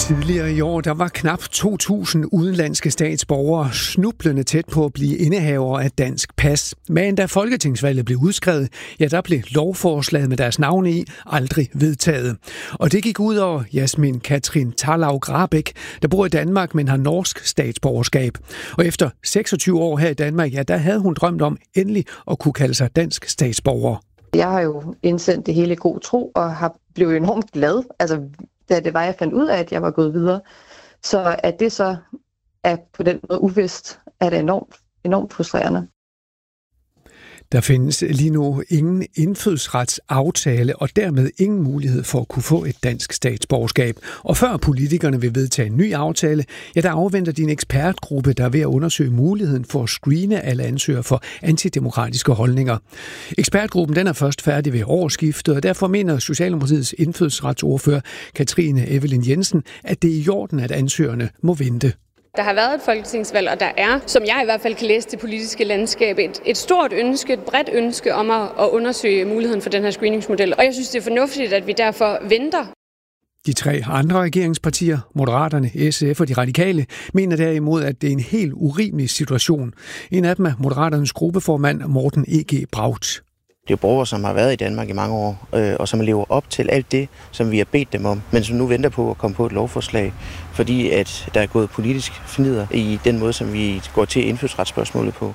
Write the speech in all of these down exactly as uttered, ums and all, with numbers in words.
Tidligere i år, der var knap to tusind udenlandske statsborgere snublende tæt på at blive indehavere af dansk pas. Men da folketingsvalget blev udskrevet, ja, der blev lovforslaget med deres navne i aldrig vedtaget. Og det gik ud over Jasmin Katrin Tarlau Grabæk, der bor i Danmark, men har norsk statsborgerskab. Og efter seksogtyve år her i Danmark, ja, der havde hun drømt om endelig at kunne kalde sig dansk statsborger. Jeg har jo indsendt det hele i god tro og har blevet enormt glad, altså da det var, jeg fandt ud af, at jeg var gået videre. Så at det så er på den måde uvist, er det enormt, enormt frustrerende. Der findes lige nu ingen indfødsretsaftale og dermed ingen mulighed for at kunne få et dansk statsborgerskab. Og før politikerne vil vedtage en ny aftale, ja, der afventer din ekspertgruppe, der er ved at undersøge muligheden for at screene alle ansøgere for antidemokratiske holdninger. Ekspertgruppen den er først færdig ved årsskiftet, og derfor mener Socialdemokratiets indfødsretsordfører Katrine Evelyn Jensen, at det er i orden, at ansøgerne må vente. Der har været et folketingsvalg, og der er, som jeg i hvert fald kan læse det politiske landskab, et, et stort ønske, et bredt ønske om at, at undersøge muligheden for den her screeningsmodel. Og jeg synes, det er fornuftigt, at vi derfor venter. De tre andre regeringspartier, Moderaterne, S F og De Radikale, mener derimod, at det er en helt urimelig situation. En af dem er Moderaternes gruppeformand Morten E G Braut. Det er borgere, som har været i Danmark i mange år, øh, og som lever op til alt det, som vi har bedt dem om, men som nu venter på at komme på et lovforslag, fordi at der er gået politisk fnider i den måde, som vi går til indfødsretsspørgsmålet på.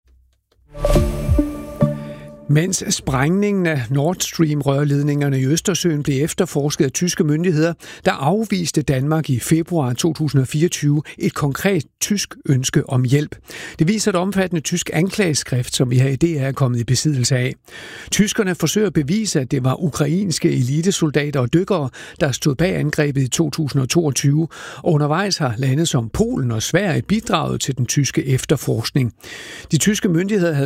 Mens sprængningen af Nord Stream-rørledningerne i Østersøen blev efterforsket af tyske myndigheder, der afviste Danmark i februar to tusind og fireogtyve et konkret tysk ønske om hjælp. Det viser et omfattende tysk anklageskrift, som vi her i D R er kommet i besiddelse af. Tyskerne forsøger at bevise, at det var ukrainske elitesoldater og dykkere, der stod bag angrebet i to tusind og toogtyve, og undervejs har lande som Polen og Sverige bidraget til den tyske efterforskning. De tyske myndigheder havde